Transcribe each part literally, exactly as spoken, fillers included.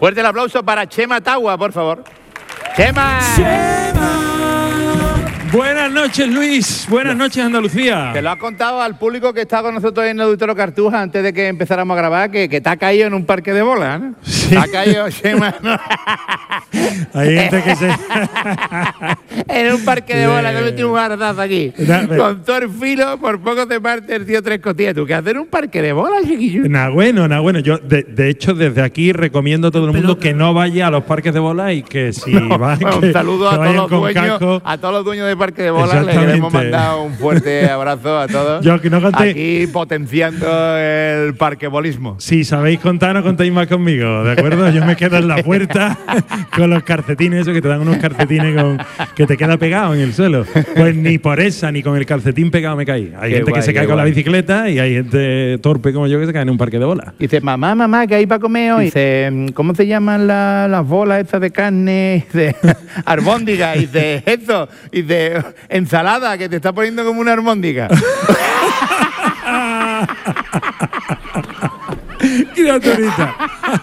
Fuerte el aplauso para Chema Tagua, por favor. ¡Chema! ¡Chema! Buenas noches, Luis. Buenas noches, Andalucía. Te lo ha contado al público que está con nosotros en el Auditorio Cartuja antes de que empezáramos a grabar que, que te ha caído en un parque de bolas, ¿no? Sí. Te ha caído, Chema, ¿no? Hay gente que se... En un parque de bolas, te metí un gardazo aquí. Da, Con todo el filo, por poco te parte el tío tres costillas. ¿Tú qué haces en un parque de bolas, chiquillo? Nah, bueno, nah, bueno. Yo, de, de hecho, desde aquí recomiendo a todo el mundo que no vaya a los parques de bolas y que si No, van, bueno, que, un saludo que a todos vayan los con dueños, casco. a todos los dueños de parque de bolas. Les hemos mandado un fuerte abrazo a todos. Yo que no conté. Aquí potenciando el parquebolismo. Si sabéis contar, no contéis más conmigo, ¿de acuerdo? Yo me quedo en la puerta con los calcetines, eso que te dan unos calcetines con, que te queda pegado en el suelo. Pues ni por esa, ni con el calcetín pegado me caí. Hay Qué gente guay, que se cae qué con la guay. bicicleta y hay gente torpe como yo que se cae en un parque de bolas. Dice, mamá, mamá, ¿qué hay para comer hoy? Dice, ¿cómo se llaman la- las bolas estas de carne? Dice, albóndiga. Dice, eso. Dice, ensalada, que te está poniendo como una albóndiga. Criaturita.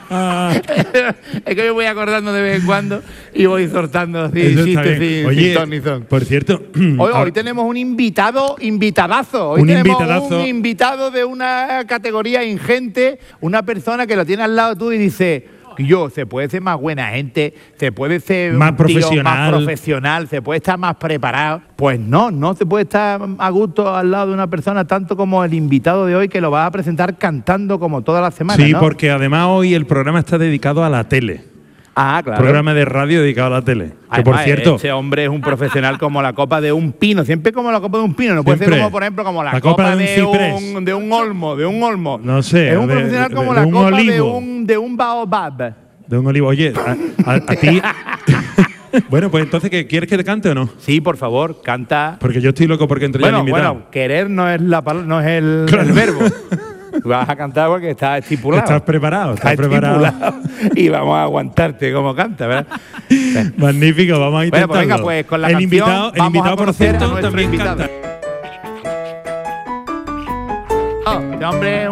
Es que yo voy acordando de vez en cuando y voy soltando así, Eso está chistes bien. sin, Oye, sin ton ni son. por cierto, Hoy, ahora- hoy tenemos un invitado, invitadazo. Hoy Un tenemos invitadazo. un invitado de una categoría ingente, una persona que lo tiene al lado tú y dice, yo, se puede ser más buena gente, se puede ser Más un tío profesional. más profesional, se puede estar más preparado. Pues no, no se puede estar a gusto al lado de una persona tanto como el invitado de hoy que lo va a presentar cantando como toda la semana, sí, ¿no? porque además hoy el programa está dedicado a la tele. Ah, claro. Programa de radio dedicado a la tele. Que Además, por cierto, ese hombre es un profesional como la copa de un pino, siempre como la copa de un pino, no puede ser Siempre. como, por ejemplo, como la, La copa, copa de un de, ciprés. un, de un olmo, de un olmo. No sé, Es un de- profesional de- como de la un copa de olivo. un, de un baobab. de un olivo. Oye, a, a- a ti. Bueno, pues entonces, ¿qué, ¿quieres que te cante o no? Sí, por favor, canta. Porque yo estoy loco porque entre ya Bueno, el invitado. bueno, querer no es la pal- no es el, Claro. el verbo. Tú vas a cantar porque está estipulado. Estás preparado, estás Está preparado. estipulado. Y vamos a aguantarte como canta, ¿verdad? Magnífico, vamos a Bueno, intentarlo. pues venga, pues con la el canción invitado, el vamos invitado a por conocer a cierto, nuestro también invitado. canta. Oh, este hombre